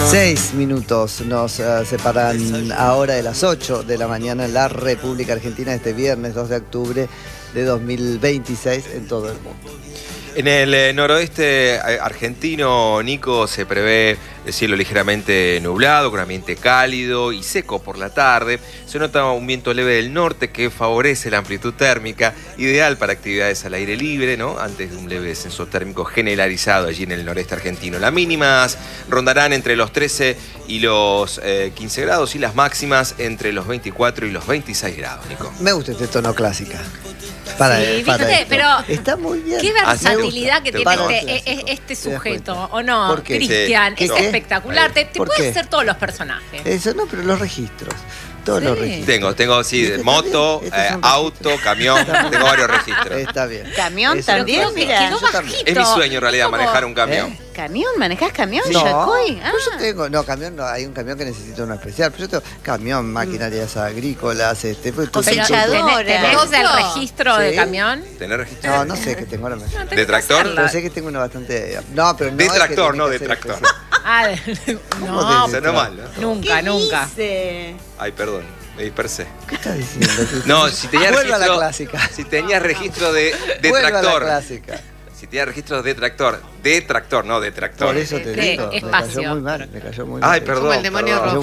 6 minutos nos separan ahora de las 8 de la mañana en la República Argentina, este viernes 2 de octubre de 2026 en todo el mundo. En el noroeste argentino, Nico, se prevé el cielo ligeramente nublado, con ambiente cálido y seco por la tarde. Se nota un viento leve del norte que favorece la amplitud térmica, ideal para actividades al aire libre, ¿no? Antes de un leve descenso térmico generalizado allí en el noreste argentino. Las mínimas rondarán entre los 13 y los 15 grados y las máximas entre los 24 y los 26 grados, Nico. Me gusta este tono clásica. Sí, viste, pero está muy bien. Qué versatilidad que tiene este sujeto, ¿o no? Cristian, es espectacular. Te puede hacer todos los personajes. Eso no, pero los registros. Todos los registros. Tengo sí, moto, auto, camión, tengo varios registros. Está bien. ¿Camión también? Mira, quedó bajito. Es mi sueño en realidad manejar un camión. ¿Camión? ¿Manejás camión? No, Yacoy? yo tengo, camión no, hay un camión que necesita uno especial, pero yo tengo camión, maquinarias agrícolas, cosechadora. ¿Tenés el registro de camión? ¿Tenés registro? No sé qué tengo ahora. ¿De tractor? Pero sé que tengo uno bastante... No, pero no de tractor, no de tractor. No, mal, ¿no? Nunca. Ay, perdón. Me dispersé. ¿Qué estás diciendo? No, si tenías registro... a la clásica. Si tenías registro de Vuelva tractor. A la clásica. Si tenías registro de tractor, no de tractor. Por eso te digo, me cayó muy mal, Ay, perdón. Como el demonio rojo.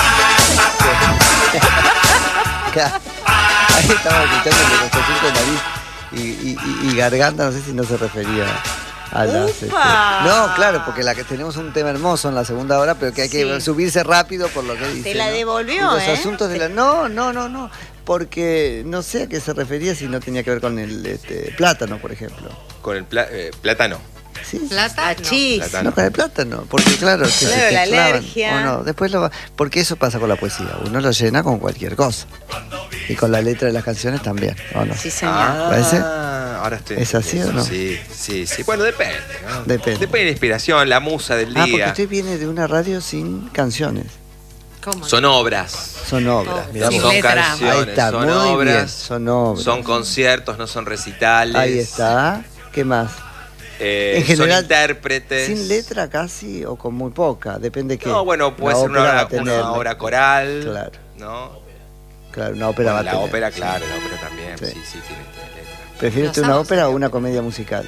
Ahí estaba escuchando el conjunto de nariz y garganta, no sé si no se refería a las... No, claro, porque tenemos un tema hermoso en la segunda hora, pero que hay que subirse rápido por lo que dice. Te la devolvió, Los asuntos de la... No, porque no sé a qué se refería, si no tenía que ver con el plátano, por ejemplo. Con el plátano. Sí. ¿Plátano? No, con el plátano, porque claro, que claro, se la clavan, alergia. o no, después porque eso pasa con la poesía, uno lo llena con cualquier cosa. Y con la letra de las canciones también, ¿o no? Sí, señor. ¿Parece? Ahora estoy... ¿Es así o no? Sí. Bueno, depende, ¿no? Depende de la inspiración, la musa del día. porque usted viene de una radio sin canciones. ¿Cómo? Son obras. Son obras, mirá Sin vos. letra. Canciones, Ahí está, son muy obras, bien, son obras. Son conciertos, no son recitales. Ahí está. ¿Qué más? En general, son intérpretes. ¿Sin letra casi o con muy poca? Depende qué. No, bueno, puede ser una obra coral. Claro. ¿no? Claro, una ópera va a tener. La ópera, claro, la ópera también. Sí, tiene letra. ¿Prefiere usted una ópera o una comedia musical?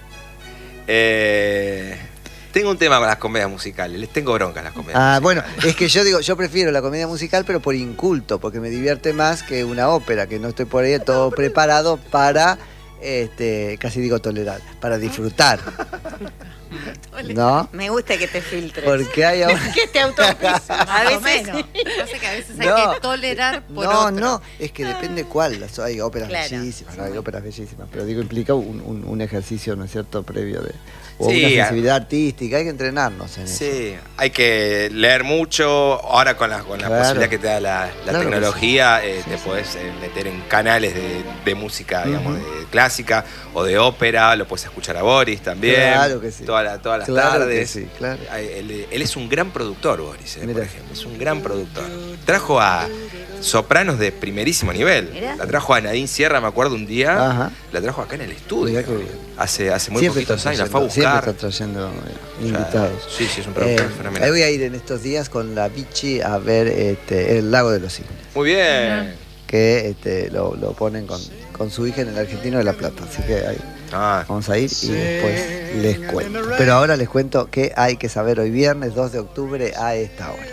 Tengo un tema con las comedias musicales. Les tengo bronca a las comedias musicales. Bueno, es que yo digo, yo prefiero la comedia musical, pero por inculto, porque me divierte más que una ópera, que no estoy por ahí todo preparado para, casi digo tolerar, para disfrutar. ¿No? Me gusta que te filtres. Porque hay ahora... que te autorizas. A veces hay que tolerar por otro. No, es que depende cuál. Hay óperas bellísimas, sí. hay óperas bellísimas, pero digo, implica un ejercicio, ¿no es cierto?, previo de... O Sí, una sensibilidad artística, hay que entrenarnos en eso. Sí, hay que leer mucho. Ahora con la posibilidad que te da la tecnología, te podés meter en canales de música, digamos, de clásica o de ópera. Lo puedes escuchar a Boris también. Claro que sí. Todas las Claro tardes. que sí, claro. Él es un gran productor, Boris, por ejemplo. Es un gran productor. Trajo a sopranos de primerísimo nivel. Mirá. La trajo a Nadine Sierra, me acuerdo un día. Ajá. La trajo acá en el estudio. Mirá qué bien. Hace muy Siempre poquitos años. La fue a buscar. Siempre está trayendo invitados. Sí, es un productor fenomenal. Ahí voy a ir en estos días con la Vichy a ver el Lago de los Cisnes. Muy bien. Que lo ponen con su hija en el Argentino de La Plata. Así que ahí vamos a ir y después les cuento. Pero ahora les cuento qué hay que saber hoy viernes 2 de octubre a esta hora.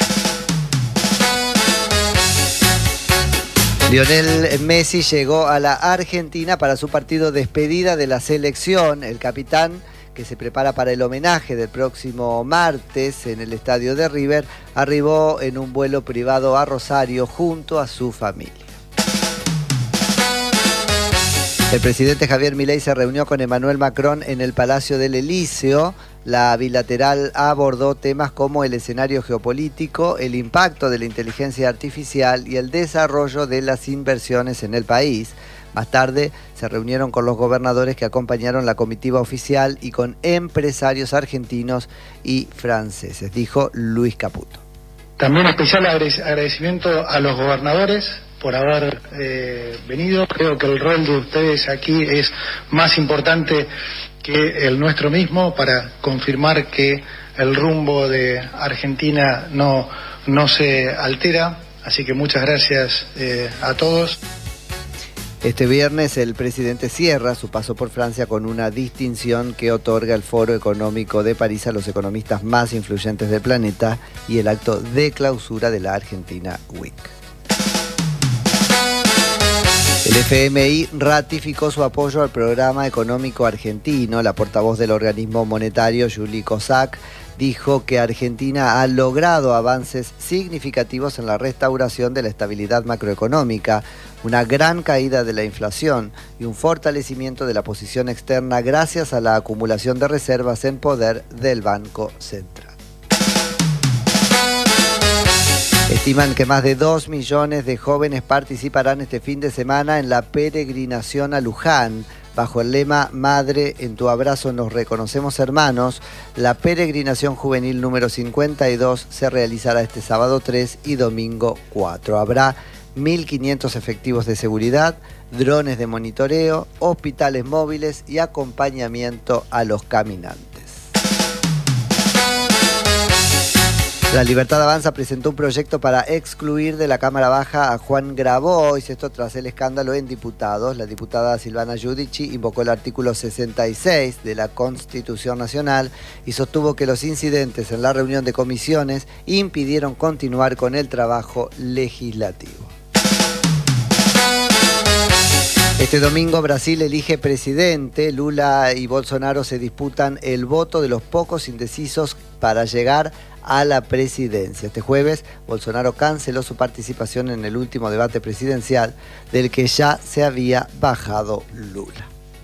Lionel Messi llegó a la Argentina para su partido de despedida de la selección. El capitán, que se prepara para el homenaje del próximo martes en el estadio de River, arribó en un vuelo privado a Rosario junto a su familia. El presidente Javier Milei se reunió con Emmanuel Macron en el Palacio del Elíseo. La bilateral abordó temas como el escenario geopolítico, el impacto de la inteligencia artificial y el desarrollo de las inversiones en el país. Más tarde se reunieron con los gobernadores que acompañaron la comitiva oficial y con empresarios argentinos y franceses, dijo Luis Caputo. También especial agradecimiento a los gobernadores por haber venido. Creo que el rol de ustedes aquí es más importante que el nuestro mismo para confirmar que el rumbo de Argentina no se altera. Así que muchas gracias a todos. Este viernes el presidente cierra su paso por Francia con una distinción que otorga el Foro Económico de París a los economistas más influyentes del planeta y el acto de clausura de la Argentina Week. El FMI ratificó su apoyo al programa económico argentino. La portavoz del organismo monetario, Julie Kozak, dijo que Argentina ha logrado avances significativos en la restauración de la estabilidad macroeconómica, una gran caída de la inflación y un fortalecimiento de la posición externa gracias a la acumulación de reservas en poder del Banco Central. Estiman que más de 2 millones de jóvenes participarán este fin de semana en la peregrinación a Luján. Bajo el lema Madre, en tu abrazo nos reconocemos hermanos, la peregrinación juvenil número 52 se realizará este sábado 3 y domingo 4. Habrá 1.500 efectivos de seguridad, drones de monitoreo, hospitales móviles y acompañamiento a los caminantes. La Libertad Avanza presentó un proyecto para excluir de la Cámara Baja a Juan Grabois, esto tras el escándalo en diputados. La diputada Silvana Giudici invocó el artículo 66 de la Constitución Nacional y sostuvo que los incidentes en la reunión de comisiones impidieron continuar con el trabajo legislativo. Este domingo Brasil elige presidente. Lula y Bolsonaro se disputan el voto de los pocos indecisos para llegar a la presidencia. Este jueves, Bolsonaro canceló su participación en el último debate presidencial del que ya se había bajado Lula.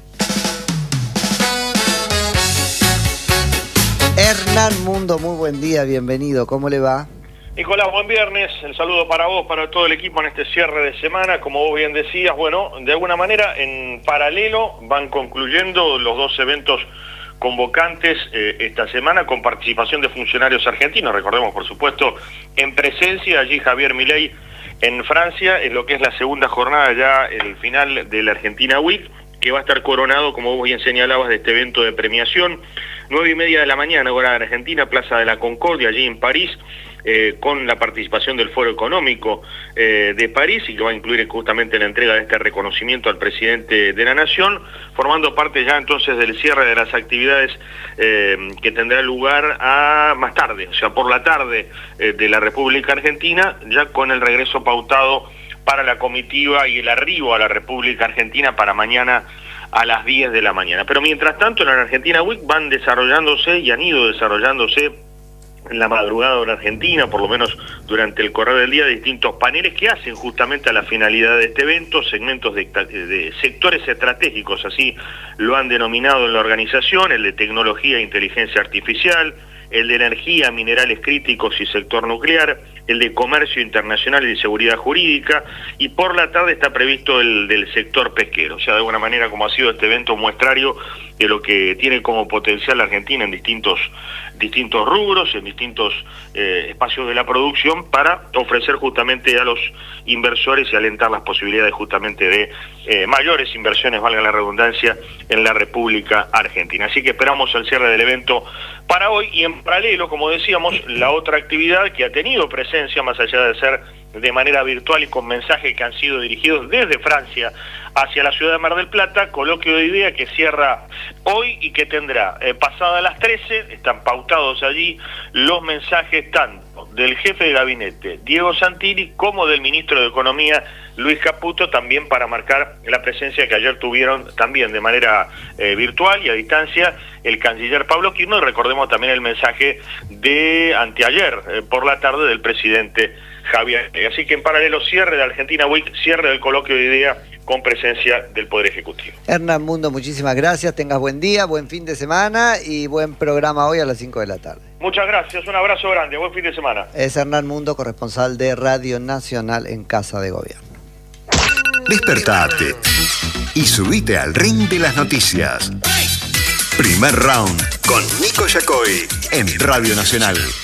Hernán Mundo, muy buen día, bienvenido, ¿cómo le va? Nicolás, buen viernes, el saludo para vos, para todo el equipo en este cierre de semana. Como vos bien decías, bueno, de alguna manera en paralelo van concluyendo los dos eventos convocantes esta semana con participación de funcionarios argentinos. Recordemos, por supuesto, en presencia allí Javier Milei en Francia, en lo que es la segunda jornada ya, el final de la Argentina Week, que va a estar coronado, como vos bien señalabas, de este evento de premiación, 9:30 de la mañana, hora de Argentina, Plaza de la Concordia, allí en París, con la participación del Foro Económico de París, y que va a incluir justamente la entrega de este reconocimiento al presidente de la Nación, formando parte ya entonces del cierre de las actividades que tendrá lugar más tarde, o sea, por la tarde de la República Argentina, ya con el regreso pautado para la comitiva y el arribo a la República Argentina para mañana a las 10 de la mañana. Pero mientras tanto, en la Argentina Week van desarrollándose y han ido desarrollándose en la madrugada de la Argentina, por lo menos durante el correr del día, distintos paneles que hacen justamente a la finalidad de este evento, segmentos de sectores estratégicos, así lo han denominado en la organización, el de tecnología e inteligencia artificial, el de energía, minerales críticos y sector nuclear, el de comercio internacional y seguridad jurídica, y por la tarde está previsto el del sector pesquero. O sea, de alguna manera, como ha sido este evento muestrario de lo que tiene como potencial la Argentina en distintos rubros, en distintos espacios de la producción, para ofrecer justamente a los inversores y alentar las posibilidades justamente de mayores inversiones, valga la redundancia, en la República Argentina. Así que esperamos el cierre del evento para hoy, y en paralelo, como decíamos, la otra actividad que ha tenido presencia, más allá de ser de manera virtual y con mensajes que han sido dirigidos desde Francia hacia la ciudad de Mar del Plata, coloquio de idea que cierra hoy y que tendrá pasada las 13, están pautados allí los mensajes tanto del jefe de gabinete, Diego Santilli, como del ministro de Economía, Luis Caputo, también para marcar la presencia que ayer tuvieron también de manera virtual y a distancia el canciller Pablo Quirno, y recordemos también el mensaje de anteayer por la tarde del presidente Javier. Así que en paralelo, cierre de Argentina Week, cierre del coloquio de idea con presencia del Poder Ejecutivo. Hernán Mundo, muchísimas gracias, tengas buen día, buen fin de semana y buen programa hoy a las 5 de la tarde. Muchas gracias, un abrazo grande, buen fin de semana. Es Hernán Mundo, corresponsal de Radio Nacional en Casa de Gobierno. Despertate y subite al ring de las noticias. Primer round con Nico Yacoy en Radio Nacional.